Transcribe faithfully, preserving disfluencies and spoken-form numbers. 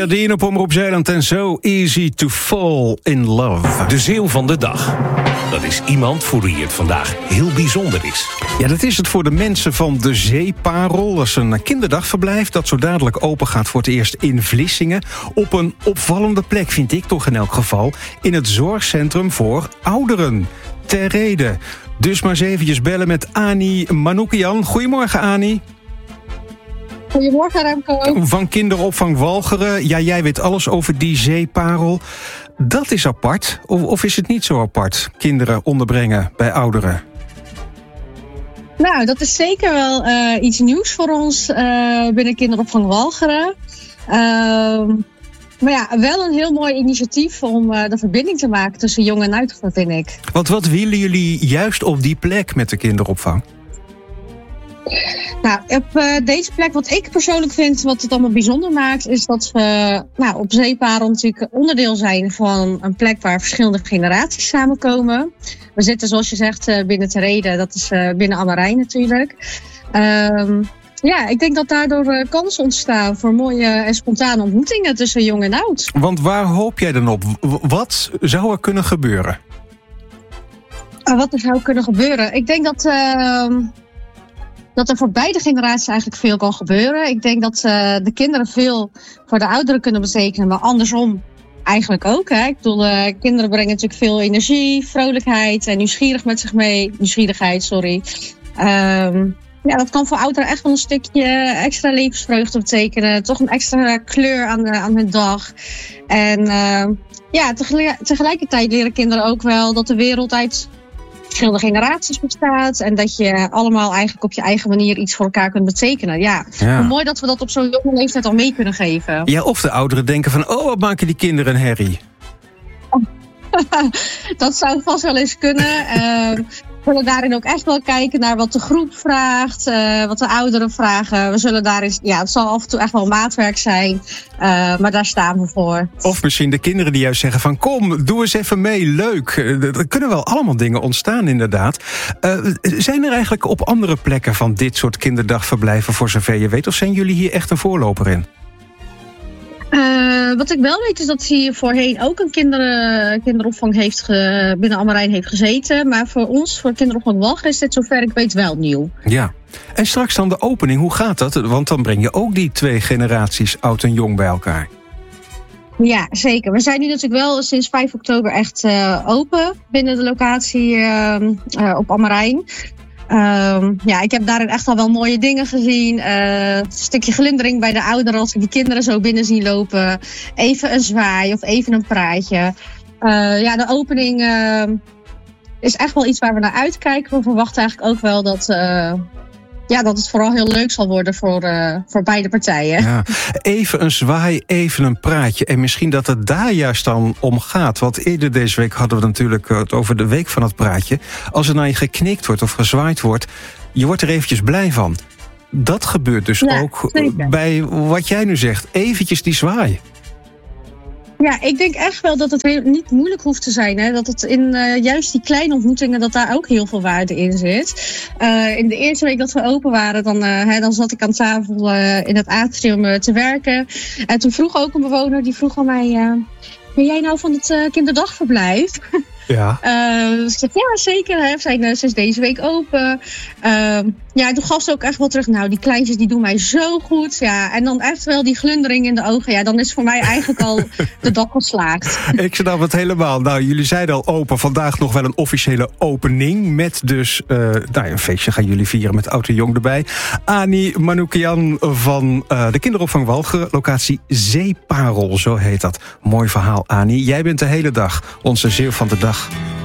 Dien op Omroep Zeeland en So Easy to Fall in Love. De ziel van de dag. Dat is iemand voor wie het vandaag heel bijzonder is. Ja, dat is het voor de mensen van de Zeeparel. Dat is een kinderdagverblijf dat zo dadelijk open gaat voor het eerst in Vlissingen. Op een opvallende plek, vind ik toch in elk geval. In het zorgcentrum voor ouderen. Ter rede. Dus maar eens eventjes bellen met Ani Manoukian. Goedemorgen, Ani. Goedemorgen, Remco. Van kinderopvang Walcheren. Ja, jij weet alles over die Zeeparel. Dat is apart. Of, of is het niet zo apart? Kinderen onderbrengen bij ouderen. Nou, dat is zeker wel uh, iets nieuws voor ons uh, binnen kinderopvang Walcheren. Uh, maar ja, wel een heel mooi initiatief om uh, de verbinding te maken tussen jong en oud, vind ik. Want wat willen jullie juist op die plek met de kinderopvang? Nou, op uh, deze plek, wat ik persoonlijk vind, wat het allemaal bijzonder maakt, is dat we nou, op Zeeparel natuurlijk onderdeel zijn van een plek waar verschillende generaties samenkomen. We zitten, zoals je zegt, uh, binnen Ter Rede, dat is uh, binnen Ammerijn natuurlijk. Um, ja, ik denk dat daardoor uh, kansen ontstaan voor mooie en spontane ontmoetingen tussen jong en oud. Want waar hoop jij dan op? Wat zou er kunnen gebeuren? Uh, wat er zou kunnen gebeuren? Ik denk dat... Uh, Dat er voor beide generaties eigenlijk veel kan gebeuren. Ik denk dat uh, de kinderen veel voor de ouderen kunnen betekenen, maar andersom eigenlijk ook. Hè. Ik bedoel, uh, kinderen brengen natuurlijk veel energie, vrolijkheid en nieuwsgierig met zich mee. Nieuwsgierigheid, sorry. Um, ja, dat kan voor ouderen echt wel een stukje extra levensvreugde betekenen. Toch een extra kleur aan, de, aan hun dag. En uh, ja, tegelijk, tegelijkertijd leren kinderen ook wel dat de wereld uit verschillende generaties bestaat en dat je allemaal eigenlijk op je eigen manier iets voor elkaar kunt betekenen. Ja, ja. Hoe mooi dat we dat op zo'n jonge leeftijd al mee kunnen geven. Ja, of de ouderen denken van, oh, wat maken die kinderen een herrie? Dat zou vast wel eens kunnen. Uh, we zullen daarin ook echt wel kijken naar wat de groep vraagt, uh, wat de ouderen vragen. We zullen daarin, ja, het zal af en toe echt wel maatwerk zijn, uh, maar daar staan we voor. Of misschien de kinderen die juist zeggen van, kom, doe eens even mee, leuk. Er kunnen wel allemaal dingen ontstaan, inderdaad. Uh, zijn er eigenlijk op andere plekken van dit soort kinderdagverblijven, voor zover je weet, of zijn jullie hier echt een voorloper in? Uh, wat ik wel weet is dat hier voorheen ook een kinder, kinderopvang heeft ge, binnen Ammerijn heeft gezeten. Maar voor ons, voor kinderopvang Walcheren, is dit zover ik weet wel nieuw. Ja, en straks dan de opening, hoe gaat dat? Want dan breng je ook die twee generaties oud en jong bij elkaar. Ja, zeker. We zijn nu natuurlijk wel sinds vijf oktober echt uh, open binnen de locatie uh, uh, op Ammerijn. Um, ja, ik heb daarin echt al wel mooie dingen gezien. Uh, een stukje glundering bij de ouderen als we die kinderen zo binnen zien lopen. Even een zwaai of even een praatje. Uh, ja, de opening uh, is echt wel iets waar we naar uitkijken. We verwachten eigenlijk ook wel dat, uh, ja, dat het vooral heel leuk zal worden voor, uh, voor beide partijen. Ja, even een zwaai, even een praatje. En misschien dat het daar juist dan om gaat. Want eerder deze week hadden we natuurlijk het over de week van het praatje. Als er naar je geknikt wordt of gezwaaid wordt, je wordt er eventjes blij van. Dat gebeurt dus ja, ook zeker. Bij wat jij nu zegt. Eventjes die zwaai. Ja, ik denk echt wel dat het heel, niet moeilijk hoeft te zijn. Hè? Dat het in uh, juist die kleine ontmoetingen, dat daar ook heel veel waarde in zit. Uh, in de eerste week dat we open waren, dan, uh, hè, dan zat ik aan tafel uh, in het atrium uh, te werken. En toen vroeg ook een bewoner, die vroeg aan mij, uh, ben jij nou van het uh, kinderdagverblijf? Ja. Uh, dus ik zeg, ja, zeker. Hè. We zijn uh, sinds deze week open. Uh, ja, toen gaf ze ook echt wel terug. Nou, die kleintjes die doen mij zo goed. Ja. En dan echt wel die glundering in de ogen. Ja, dan is voor mij eigenlijk al de dag geslaagd. Ik snap het helemaal. Nou, jullie zeiden al open. Vandaag nog wel een officiële opening. Met dus, uh, nou, een feestje gaan jullie vieren met oud en jong erbij. Ani Manoukian van uh, de kinderopvang Walcheren. Locatie Zeeparel, zo heet dat. Mooi verhaal, Ani. Jij bent de hele dag onze zeeuw van de dag.